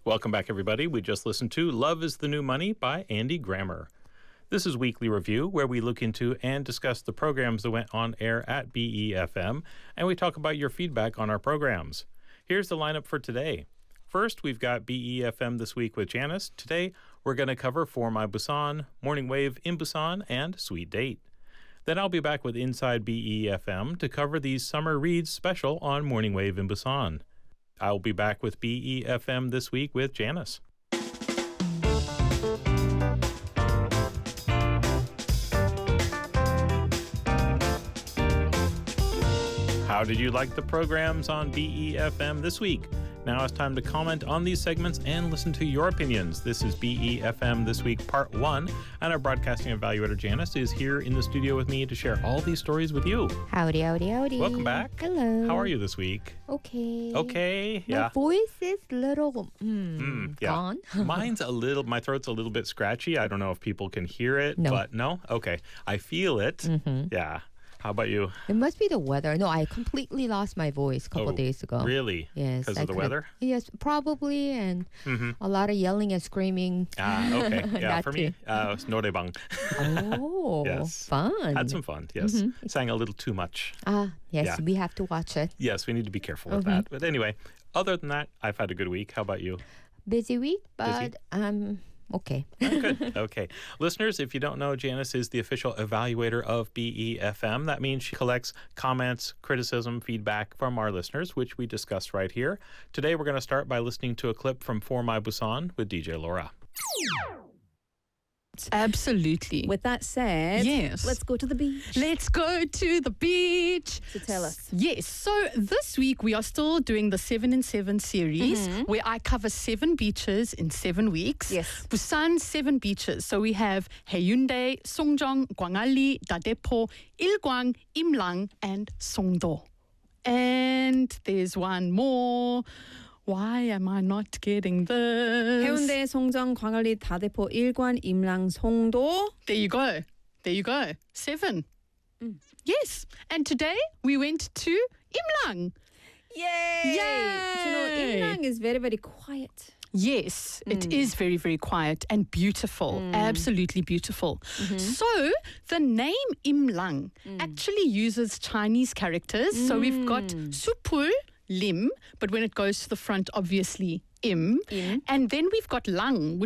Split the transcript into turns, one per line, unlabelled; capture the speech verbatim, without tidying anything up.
Welcome back, everybody. We just listened to Love is the New Money by Andy Grammer. This is Weekly Review, where we look into and discuss the programs that went on air at B E F M, and we talk about your feedback on our programs. Here's the lineup for today. First, we've got B E F M This Week with Janice. Today, we're going to cover For My Busan, Morning Wave in Busan, and Sweet Date. Then I'll be back with Inside B E F M to cover the Summer Reads special on Morning Wave in Busan. I'll be back with B E F M This Week with Janice. How did you like the programs on B E F M this week? Now it's time to comment on these segments and listen to your opinions. This is B E F M This Week Part one, and our broadcasting evaluator Janice is here in the studio with me to share all these stories with you.
Howdy, howdy, howdy.
Welcome back.
Hello.
How are you this week?
Okay.
Okay, yeah.
My voice is little mm,
Mm, yeah.
gone.
Mine's a little, my throat's a little bit scratchy. I don't know if people can hear it,
No.
but no? Okay. I feel it.
Mm-hmm.
Yeah. How about you?
It must be the weather. No, I completely lost my voice a couple
Oh,
days ago.
Really?
Yes.
Because
I
of the
couldn't-
weather?
Yes, probably, and
Mm-hmm.
a lot of yelling and screaming.
Ah, okay. Yeah,
That
for me, uh, it's norebang.
Oh,
Yes.
fun.
Had some fun, yes.
Mm-hmm.
Sang a little too much.
Ah, yes,
Yeah.
we have to watch it.
Yes, we need to be careful with
Mm-hmm.
that. But anyway, other than that, I've had a good week. How about you?
Busy week,
Busy?
but um, okay.
Good. Okay. Listeners, if you don't know, Janice is the official evaluator of B E F M. That means she collects comments, criticism, feedback from our listeners, which we discuss right here. Today, we're going to start by listening to a clip from For My Busan with D J Laura.
Absolutely.
With that said,
Yes.
let's go to the beach.
Let's go to the beach.
So tell us.
Yes. So this week we are still doing the seven in seven series where I cover seven beaches in seven weeks.
Yes.
Busan, seven beaches. So we have Haeundae, Songjeong, Gwangalli, Dadepo, Ilgwang, Imlang, and Songdo. And there's one more. Why am I not getting this?
해운대, 송정, 광안리, 다대포, 일관, 임랑, 송도.
There you go. There you go. Seven. Yes. And today we went to Imlang.
Yay!
Yay!
You know, Imlang is very, very quiet.
Yes, it is very, very quiet and beautiful. Absolutely beautiful. So the name Imlang actually uses Chinese characters. So we've got Supul, Lim, but when it goes to the front, obviously Im.
Im.
And then we've got Lang,